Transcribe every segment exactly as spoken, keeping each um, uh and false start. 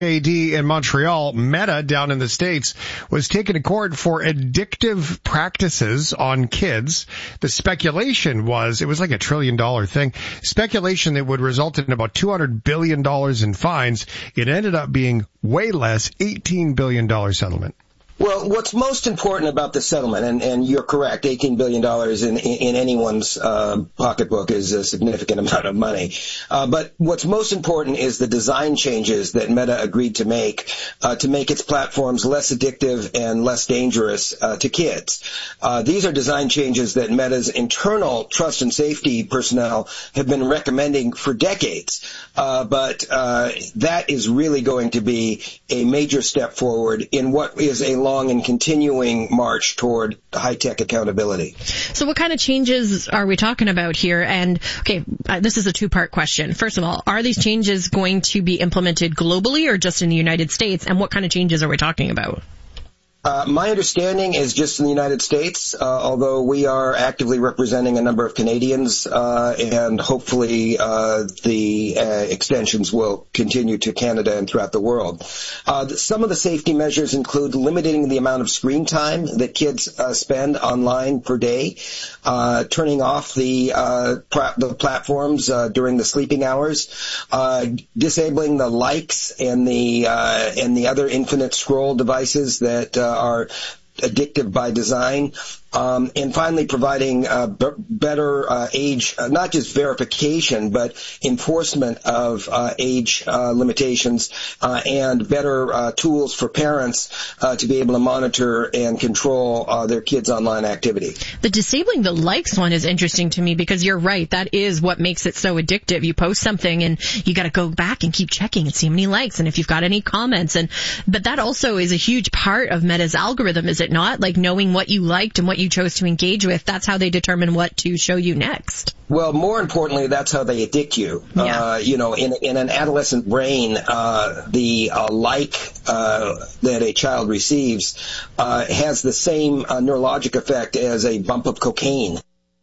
A D in Montreal, Meta down in the States was taken to court for addictive practices on kids. The speculation was, it was like a trillion dollar thing, speculation that would result in about two hundred billion dollars in fines. It ended up being way less, eighteen billion dollars settlement. Well, what's most important about the settlement, and, and you're correct, eighteen billion dollars in, in anyone's uh, pocketbook is a significant amount of money. Uh, but what's most important is the design changes that Meta agreed to make uh, to make its platforms less addictive and less dangerous uh, to kids. Uh, these are design changes that Meta's internal trust and safety personnel have been recommending for decades. Uh, but uh, that is really going to be a major step forward in what is a long and continuing march toward high-tech accountability. So what kind of changes are we talking about here? And, okay, uh, this is a two-part question. First of all, are these changes going to be implemented globally or just in the United States? And what kind of changes are we talking about? Uh, my understanding is just in the United States, uh, although we are actively representing a number of Canadians, uh, and hopefully uh, the uh, extensions will continue to Canada and throughout the world. Uh, some of the safety measures include limiting the amount of screen time that kids uh, spend online per day, uh, turning off the uh, pra- the platforms uh, during the sleeping hours, uh, disabling the likes and the uh, and the other infinite scroll devices that uh, are addictive by design, um, and finally providing uh, b- better uh, age, uh, not just verification, but enforcement of uh, age uh, limitations uh, and better uh, tools for parents uh, to be able to monitor and control uh, their kids' online activity. The disabling the likes one is interesting to me because you're right. That is what makes it so addictive. You post something and you got to go back and keep checking and see how many likes and if you've got any comments. And but that also is a huge part of Meta's algorithm, is it not? Like knowing what you liked and what you chose to engage with. That's how they determine what to show you next. Well, more importantly, that's how they addict you. Yeah. Uh, you know, in, in an adolescent brain, uh, the uh, like uh, that a child receives uh, has the same uh, neurologic effect as a bump of cocaine.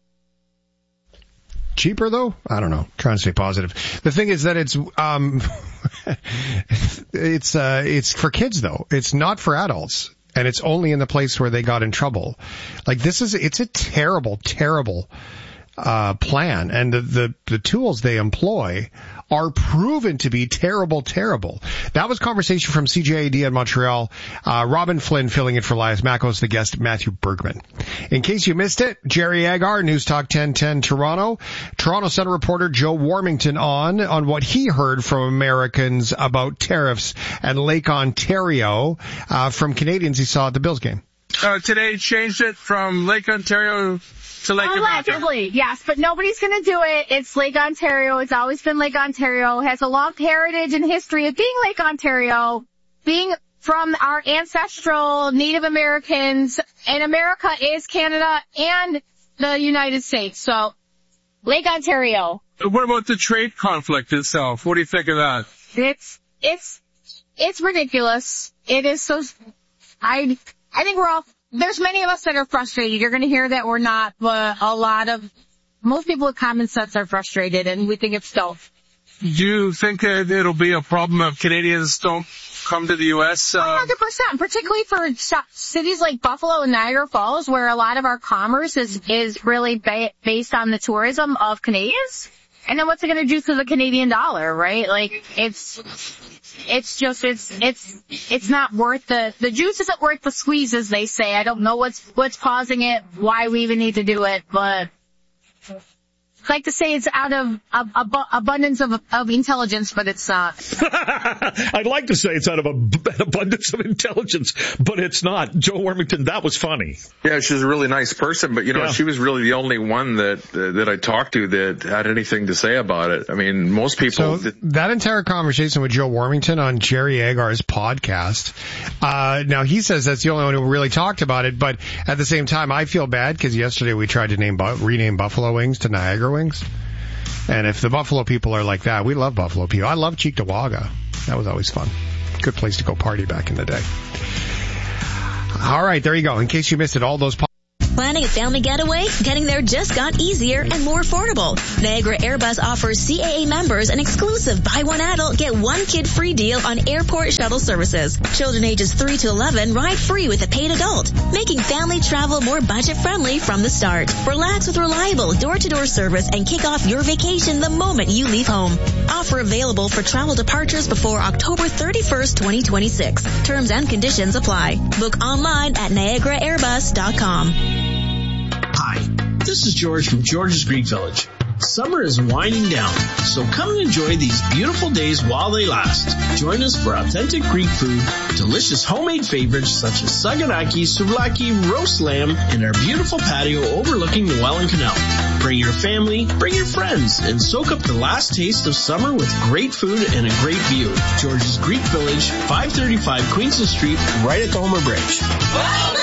Cheaper, though? I don't know. Trying to stay positive. The thing is that it's um, it's uh, it's for kids, though. It's not for adults. And it's only in the place where they got in trouble. Like, this is, it's a terrible, terrible uh plan. And the, the, the tools they employ are proven to be terrible, terrible. That was conversation from C J A D in Montreal. Uh, Robin Flynn filling in for Elias Makos, the guest, Matthew Bergman. In case you missed it, Jerry Agar, News Talk ten ten Toronto. Toronto Center reporter Joe Warmington on, on what he heard from Americans about tariffs and Lake Ontario, uh, from Canadians he saw at the Bills game. Uh, today changed it from Lake Ontario to Lake Allegedly, yes, but nobody's going to do it. It's Lake Ontario. It's always been Lake Ontario. It has a long heritage and history of being Lake Ontario, being from our ancestral Native Americans, and America is Canada and the United States. So, Lake Ontario. What about the trade conflict itself? What do you think of that? It's, it's, it's ridiculous. It is so, I, I think we're all, there's many of us that are frustrated. You're going to hear that we're not, but a lot of, most people with common sense are frustrated, and we think it's dumb. Do you think that it'll be a problem if Canadians don't come to the U S? Uh... one hundred percent, particularly for cities like Buffalo and Niagara Falls, where a lot of our commerce is, is really ba- based on the tourism of Canadians. And then what's it going to do to the Canadian dollar, right? Like, it's, it's just, it's, it's, it's not worth the, the juice isn't worth the squeeze, as they say. I don't know what's, what's causing it, why we even need to do it, but I like to say it's out of ab- ab- abundance of, of intelligence, but it's not. I'd like to say it's out of ab- abundance of intelligence, but it's not. Joe Warmington, that was funny. Yeah, she's a really nice person, but you know, yeah. She was really the only one that uh, that I talked to that had anything to say about it. I mean, most people. So that entire conversation with Joe Warmington on Jerry Agar's podcast. Uh, now he says that's the only one who really talked about it, but at the same time, I feel bad because yesterday we tried to name rename Buffalo Wings to Niagara Wings. And if the Buffalo people are like that, we love Buffalo people. I love Cheektowaga. That was always fun. Good place to go party back in the day. All right, there you go. In case you missed it, all those Planning a family getaway? Getting there just got easier and more affordable. Niagara Airbus offers C A A members an exclusive buy one adult, get one kid free deal on airport shuttle services. Children ages three to eleven ride free with a paid adult, making family travel more budget friendly from the start. Relax with reliable door-to-door service and kick off your vacation the moment you leave home. Offer available for travel departures before October thirty-first, twenty twenty-six. Terms and conditions apply. Book online at niagara airbus dot com. Hi, this is George from George's Greek Village. Summer is winding down, so come and enjoy these beautiful days while they last. Join us for authentic Greek food, delicious homemade favorites such as saganaki, souvlaki, roast lamb, and our beautiful patio overlooking the Welland Canal. Bring your family, bring your friends, and soak up the last taste of summer with great food and a great view. George's Greek Village, five thirty-five Queenston Street, right at the Homer Bridge. Welcome!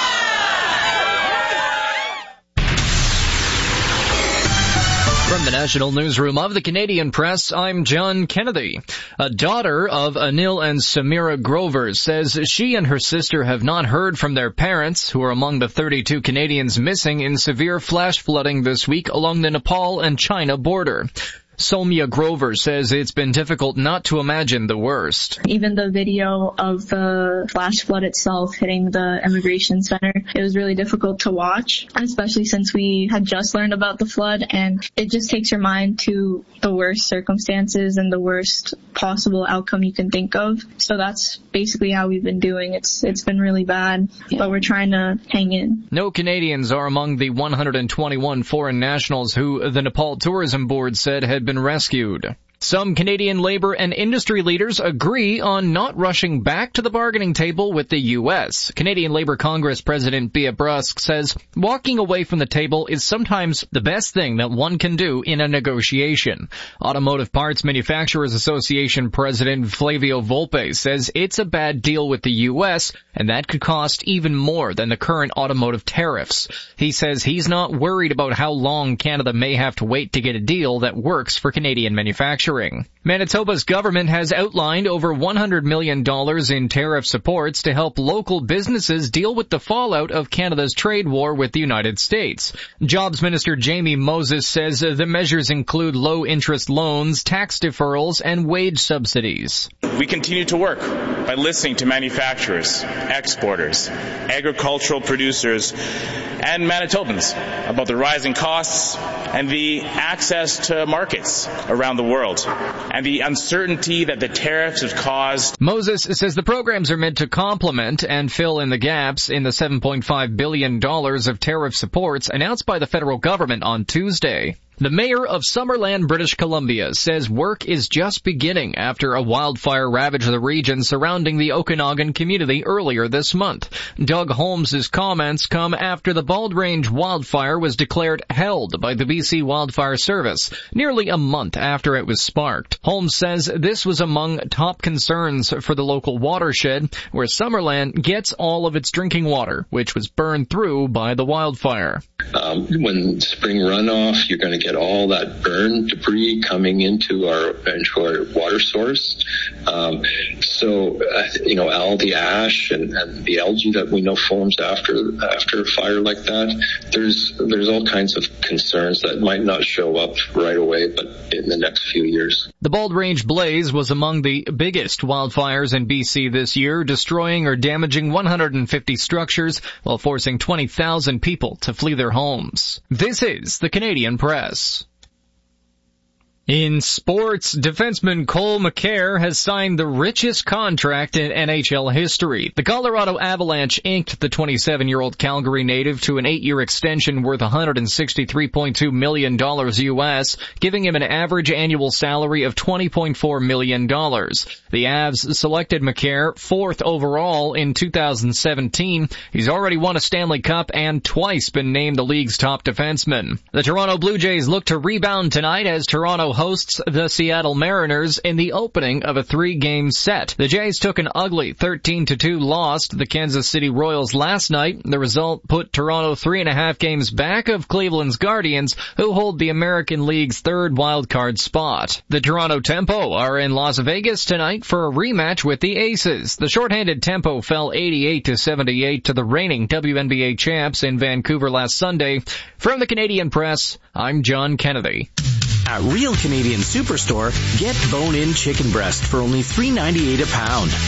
From the National Newsroom of the Canadian Press, I'm John Kennedy. A daughter of Anil and Samira Grover says she and her sister have not heard from their parents, who are among the thirty-two Canadians missing in severe flash flooding this week along the Nepal and China border. Somya Grover says it's been difficult not to imagine the worst. Even the video of the flash flood itself hitting the immigration center, it was really difficult to watch, especially since we had just learned about the flood, and it just takes your mind to the worst circumstances and the worst possible outcome you can think of. So that's basically how we've been doing. It's It's been really bad, but we're trying to hang in. No Canadians are among the one hundred twenty-one foreign nationals who the Nepal Tourism Board said had been rescued. Some Canadian labor and industry leaders agree on not rushing back to the bargaining table with the U S. Canadian Labor Congress President Bea Brusk says walking away from the table is sometimes the best thing that one can do in a negotiation. Automotive Parts Manufacturers Association President Flavio Volpe says it's a bad deal with the U S, and that could cost even more than the current automotive tariffs. He says he's not worried about how long Canada may have to wait to get a deal that works for Canadian manufacturers. Manitoba's government has outlined over one hundred million dollars in tariff supports to help local businesses deal with the fallout of Canada's trade war with the United States. Jobs Minister Jamie Moses says the measures include low-interest loans, tax deferrals, and wage subsidies. We continue to work by listening to manufacturers, exporters, agricultural producers, and Manitobans about the rising costs and the access to markets around the world, and the uncertainty that the tariffs have caused. Moses says the programs are meant to complement and fill in the gaps in the seven point five billion dollars of tariff supports announced by the federal government on Tuesday. The mayor of Summerland, British Columbia, says work is just beginning after a wildfire ravaged the region surrounding the Okanagan community earlier this month. Doug Holmes' comments come after the Bald Range wildfire was declared held by the B C Wildfire Service, nearly a month after it was sparked. Holmes says this was among top concerns for the local watershed, where Summerland gets all of its drinking water, which was burned through by the wildfire. Um, when spring runoff, you're going to get all that burn debris coming into our into our water source. Um, so, uh, you know, algae ash and, and the algae that we know forms after after a fire like that. There's there's all kinds of concerns that might not show up right away, but in the next few years. The Bald Range blaze was among the biggest wildfires in B C this year, destroying or damaging one hundred fifty structures while forcing twenty thousand people to flee their homes. This is the Canadian Press. In sports, defenseman Cole McCare has signed the richest contract in N H L history. The Colorado Avalanche inked the twenty-seven-year-old Calgary native to an eight-year extension worth one hundred sixty-three point two million dollars U S, giving him an average annual salary of twenty point four million dollars. The Avs selected McCare fourth overall in two thousand seventeen. He's already won a Stanley Cup and twice been named the league's top defenseman. The Toronto Blue Jays look to rebound tonight as Toronto hosts the Seattle Mariners in the opening of a three-game set. The Jays took an ugly thirteen to two loss to the Kansas City Royals last night. The result put Toronto three and a half games back of Cleveland's Guardians, who hold the American League's third wildcard spot. The Toronto Tempo are in Las Vegas tonight for a rematch with the Aces. The shorthanded Tempo fell eighty-eight to seventy-eight to the reigning W N B A champs in Vancouver last Sunday. From the Canadian Press, I'm John Kennedy. At Real Canadian Superstore, get bone-in chicken breast for only three ninety-eight a pound.